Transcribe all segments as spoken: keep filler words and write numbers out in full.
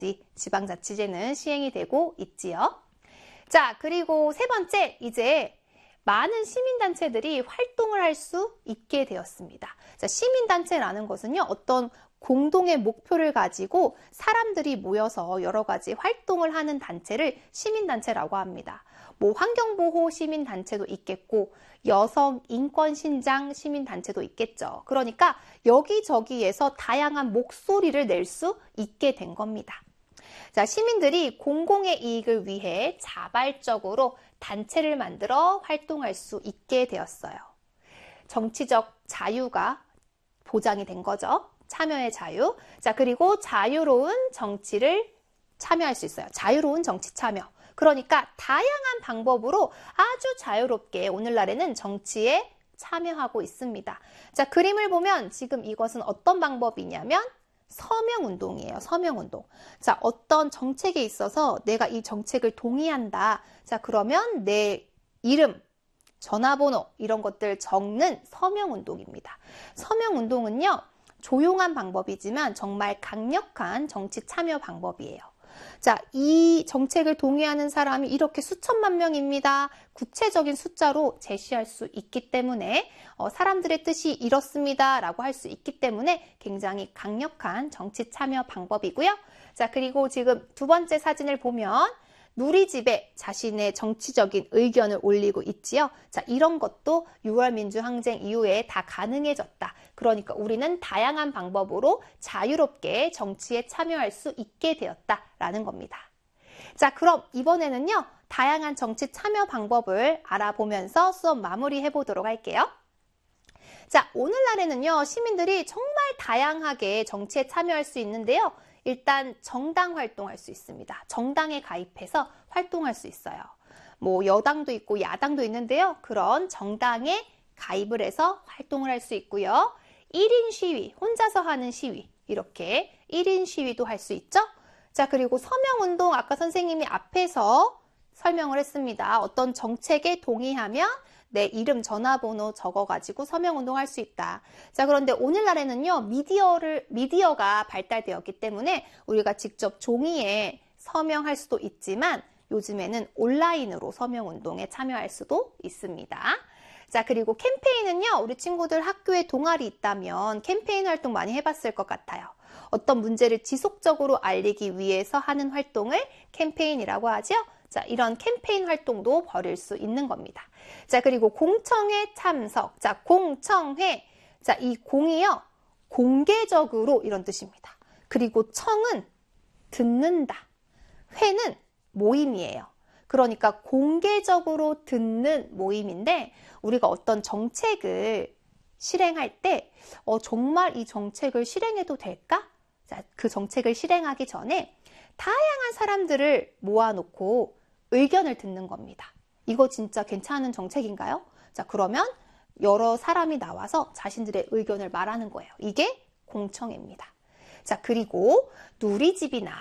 지방자치제는 시행이 되고 있지요. 자, 그리고 세 번째, 이제 많은 시민단체들이 활동을 할 수 있게 되었습니다. 자, 시민단체라는 것은요, 어떤 공동의 목표를 가지고 사람들이 모여서 여러 가지 활동을 하는 단체를 시민단체라고 합니다. 뭐 환경보호 시민단체도 있겠고 여성 인권신장 시민단체도 있겠죠. 그러니까 여기저기에서 다양한 목소리를 낼 수 있게 된 겁니다. 자, 시민들이 공공의 이익을 위해 자발적으로 단체를 만들어 활동할 수 있게 되었어요. 정치적 자유가 보장이 된 거죠. 참여의 자유. 자, 그리고 자유로운 정치를 참여할 수 있어요. 자유로운 정치 참여. 그러니까 다양한 방법으로 아주 자유롭게 오늘날에는 정치에 참여하고 있습니다. 자, 그림을 보면 지금 이것은 어떤 방법이냐면 서명운동이에요. 서명운동. 자, 어떤 정책에 있어서 내가 이 정책을 동의한다. 자, 그러면 내 이름, 전화번호 이런 것들 적는 서명운동입니다. 서명운동은요, 조용한 방법이지만 정말 강력한 정치 참여 방법이에요. 자, 이 정책을 동의하는 사람이 이렇게 수천만 명입니다. 구체적인 숫자로 제시할 수 있기 때문에 어, 사람들의 뜻이 이렇습니다 라고 할 수 있기 때문에 굉장히 강력한 정치 참여 방법이고요. 자, 그리고 지금 두 번째 사진을 보면 누리집에 자신의 정치적인 의견을 올리고 있지요. 자, 이런 것도 유월 민주항쟁 이후에 다 가능해졌다. 그러니까 우리는 다양한 방법으로 자유롭게 정치에 참여할 수 있게 되었다라는 겁니다. 자, 그럼 이번에는요, 다양한 정치 참여 방법을 알아보면서 수업 마무리해 보도록 할게요. 자, 오늘날에는요, 시민들이 정말 다양하게 정치에 참여할 수 있는데요. 일단 정당 활동할 수 있습니다. 정당에 가입해서 활동할 수 있어요. 뭐 여당도 있고 야당도 있는데요. 그런 정당에 가입을 해서 활동을 할 수 있고요. 일 인 시위, 혼자서 하는 시위, 이렇게 일 인 시위도 할 수 있죠. 자, 그리고 서명운동, 아까 선생님이 앞에서 설명을 했습니다. 어떤 정책에 동의하면 내 이름, 전화번호 적어가지고 서명운동 할 수 있다. 자, 그런데 오늘날에는요, 미디어를, 미디어가 발달되었기 때문에 우리가 직접 종이에 서명할 수도 있지만 요즘에는 온라인으로 서명운동에 참여할 수도 있습니다. 자, 그리고 캠페인은요, 우리 친구들 학교에 동아리 있다면 캠페인 활동 많이 해봤을 것 같아요. 어떤 문제를 지속적으로 알리기 위해서 하는 활동을 캠페인이라고 하죠. 자, 이런 캠페인 활동도 벌일 수 있는 겁니다. 자, 그리고 공청회 참석. 자, 공청회. 자, 이 공이요, 공개적으로 이런 뜻입니다. 그리고 청은 듣는다. 회는 모임이에요. 그러니까 공개적으로 듣는 모임인데 우리가 어떤 정책을 실행할 때 어, 정말 이 정책을 실행해도 될까? 자, 그 정책을 실행하기 전에 다양한 사람들을 모아놓고 의견을 듣는 겁니다. 이거 진짜 괜찮은 정책인가요? 자, 그러면 여러 사람이 나와서 자신들의 의견을 말하는 거예요. 이게 공청회입니다. 자, 그리고 누리집이나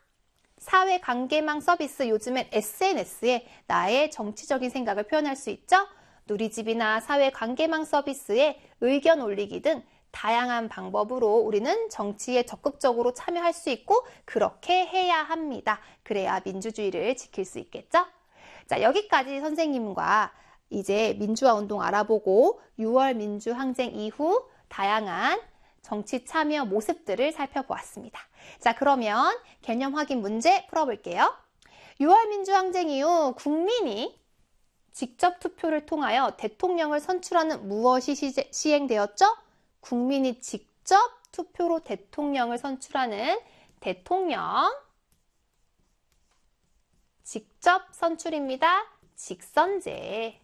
사회관계망 서비스, 요즘엔 에스엔에스에 나의 정치적인 생각을 표현할 수 있죠? 누리집이나 사회관계망 서비스에 의견 올리기 등 다양한 방법으로 우리는 정치에 적극적으로 참여할 수 있고 그렇게 해야 합니다. 그래야 민주주의를 지킬 수 있겠죠? 자, 여기까지 선생님과 이제 민주화 운동 알아보고 유월 민주항쟁 이후 다양한 정치 참여 모습들을 살펴보았습니다. 자, 그러면 개념 확인 문제 풀어볼게요. 유월 민주항쟁 이후 국민이 직접 투표를 통하여 대통령을 선출하는 무엇이 시행되었죠? 국민이 직접 투표로 대통령을 선출하는 대통령 직접 선출입니다. 직선제.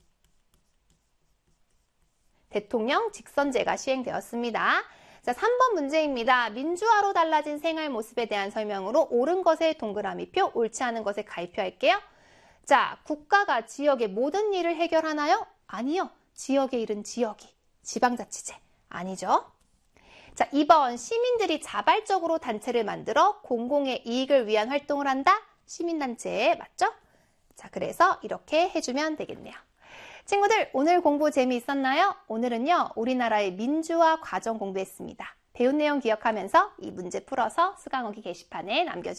대통령 직선제가 시행되었습니다. 자, 삼 번 문제입니다. 민주화로 달라진 생활 모습에 대한 설명으로 옳은 것에 동그라미표, 옳지 않은 것에 가위표 할게요. 자, 국가가 지역의 모든 일을 해결하나요? 아니요. 지역의 일은 지역이. 지방자치제. 아니죠. 자, 이 번 시민들이 자발적으로 단체를 만들어 공공의 이익을 위한 활동을 한다? 시민단체 맞죠? 자, 그래서 이렇게 해주면 되겠네요. 친구들, 오늘 공부 재미있었나요? 오늘은요, 우리나라의 민주화 과정 공부했습니다. 배운 내용 기억하면서 이 문제 풀어서 수강호기 게시판에 남겨주세요.